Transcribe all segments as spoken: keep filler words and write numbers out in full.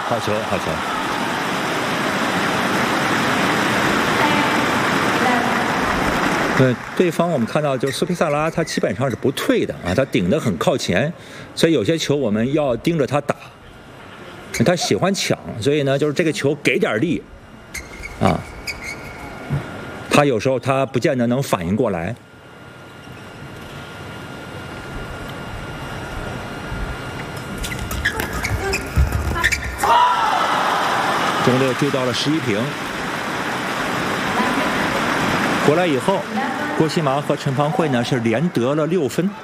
好球，好球。对，对方我们看到，就是苏皮萨拉，他基本上是不退的啊，他顶得很靠前，所以有些球我们要盯着他打。他喜欢抢，所以呢，就是这个球给点力，啊，他有时候他不见得能反应过来。中队追到了十一平。回来以后，郭希麻和陈芳慧呢是连得了六分。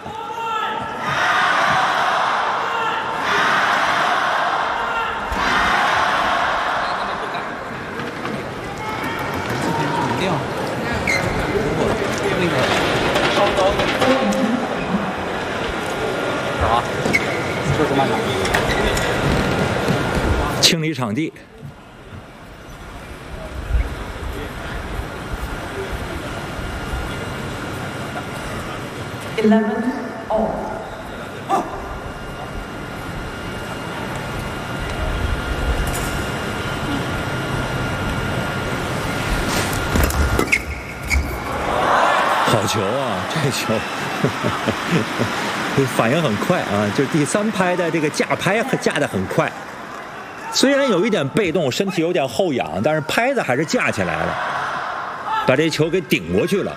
清理场地。 eleven all. 好球啊！这球反应很快啊，就第三拍的这个架拍和架得很快，虽然有一点被动，身体有点后仰，但是拍子还是架起来了，把这球给顶过去了。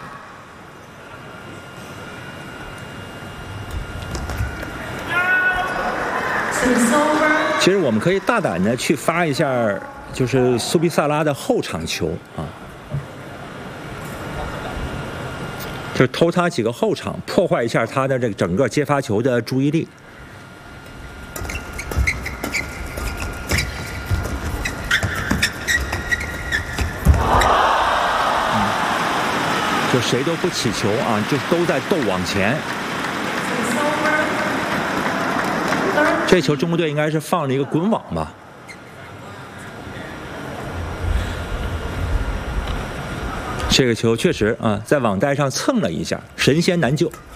其实我们可以大胆的去发一下，就是苏比萨拉的后场球啊，就偷他几个后场，破坏一下他的这个整个接发球的注意力。嗯，就谁都不起球啊，就都在斗往前。这球中国队应该是放了一个滚网吧。这个球确实啊，在网带上蹭了一下，神仙难救。